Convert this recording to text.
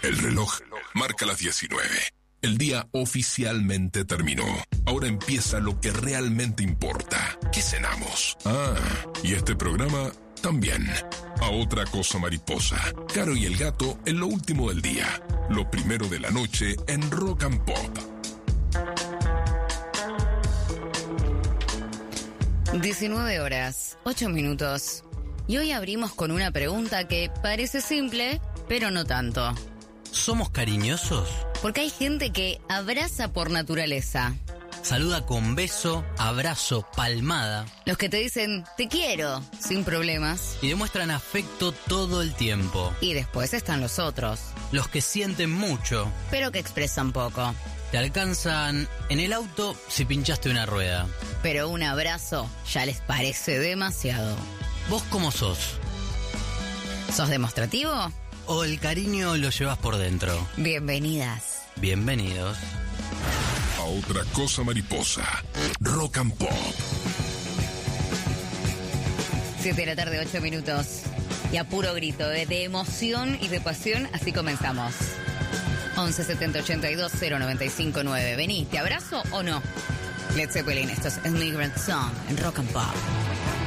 El reloj marca las 19. El día oficialmente terminó. Ahora empieza lo que realmente importa. ¿Qué cenamos? Y este programa también. A otra cosa mariposa. Caro y el gato en lo último del día. Lo primero de la noche en Rock and Pop. 19 horas, 8 minutos. Y hoy abrimos con una pregunta que parece simple, pero no tanto. ¿Somos cariñosos? Porque hay gente que abraza por naturaleza. Saluda con beso, abrazo, palmada. Los que te dicen, te quiero, sin problemas. Y demuestran afecto todo el tiempo. Y después están los otros. Los que sienten mucho. Pero que expresan poco. Te alcanzan en el auto si pinchaste una rueda. Pero un abrazo ya les parece demasiado. ¿Vos cómo sos? ¿Sos demostrativo? ¿O el cariño lo llevas por dentro? Bienvenidas. Bienvenidos. A otra cosa mariposa. Rock and Pop. 7 de la tarde, 8 minutos. Y a puro grito de emoción y de pasión, así comenzamos. 11 70 82 095 9. Vení, ¿te abrazo o no? Led Zeppelin, esto es Immigrant Song en Rock and Pop.